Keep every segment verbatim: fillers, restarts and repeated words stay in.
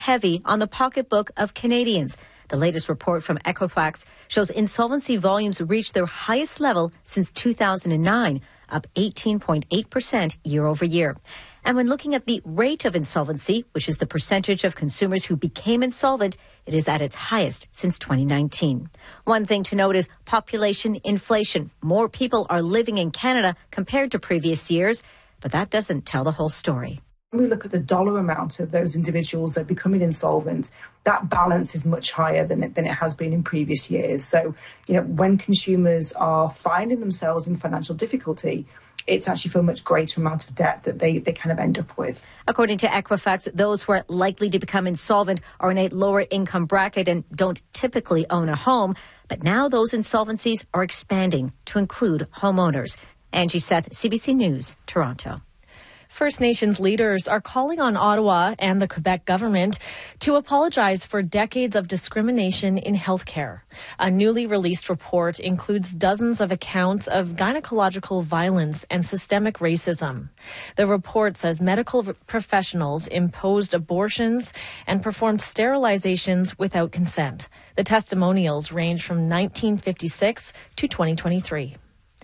heavy on the pocketbook of Canadians. The latest report from Equifax shows insolvency volumes reached their highest level since two thousand nine, up eighteen point eight percent year over year. And when looking at the rate of insolvency, which is the percentage of consumers who became insolvent, it is at its highest since twenty nineteen. One thing to note is population inflation. More people are living in Canada compared to previous years, but that doesn't tell the whole story. When we look at the dollar amount of those individuals that are becoming insolvent, that balance is much higher than it, than it has been in previous years. So, you know, when consumers are finding themselves in financial difficulty, it's actually for a much greater amount of debt that they, they kind of end up with. According to Equifax, those who are likely to become insolvent are in a lower income bracket and don't typically own a home. But now those insolvencies are expanding to include homeowners. Angie Seth, C B C News, Toronto. First Nations leaders are calling on Ottawa and the Quebec government to apologize for decades of discrimination in healthcare. A newly released report includes dozens of accounts of gynecological violence and systemic racism. The report says medical professionals imposed abortions and performed sterilizations without consent. The testimonials range from nineteen fifty-six to twenty twenty-three.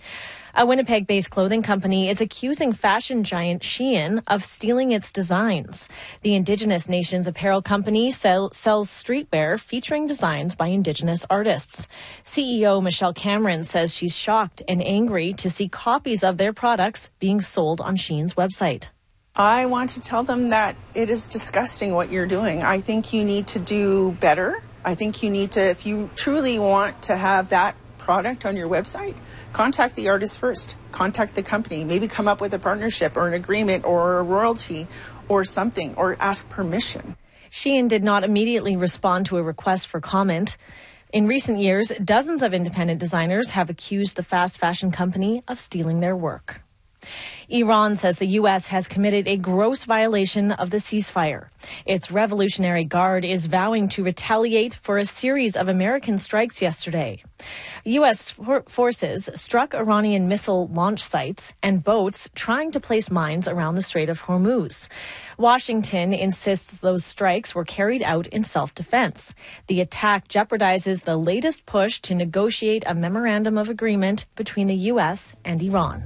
A Winnipeg-based clothing company is accusing fashion giant Shein of stealing its designs. The Indigenous Nations apparel company sell, sells streetwear featuring designs by Indigenous artists. C E O Michelle Cameron says she's shocked and angry to see copies of their products being sold on Shein's website. I want to tell them that it is disgusting what you're doing. I think you need to do better. I think you need to, if you truly want to have that product on your website, contact the artist first. Contact the company. Maybe come up with a partnership or an agreement or a royalty or something, or ask permission. Shein did not immediately respond to a request for comment. In recent years, dozens of independent designers have accused the fast fashion company of stealing their work. Iran says the U S has committed a gross violation of the ceasefire. Its Revolutionary Guard is vowing to retaliate for a series of American strikes yesterday. U S for- forces struck Iranian missile launch sites and boats trying to place mines around the Strait of Hormuz. Washington insists those strikes were carried out in self-defense. The attack jeopardizes the latest push to negotiate a memorandum of agreement between the U S and Iran.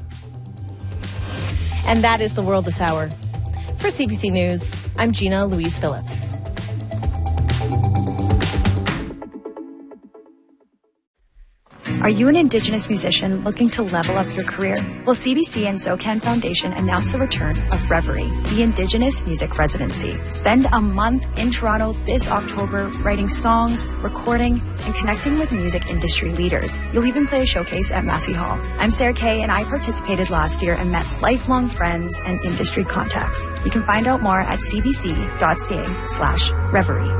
And that is the world this hour. For C B C News, I'm Gina Louise Phillips. Are you an Indigenous musician looking to level up your career? Well, C B C and SoCan Foundation announced the return of Reverie, the Indigenous Music Residency. Spend a month in Toronto this October writing songs, recording, and connecting with music industry leaders. You'll even play a showcase at Massey Hall. I'm Sarah Kay, and I participated last year and met lifelong friends and industry contacts. You can find out more at cbc.ca slash Reverie.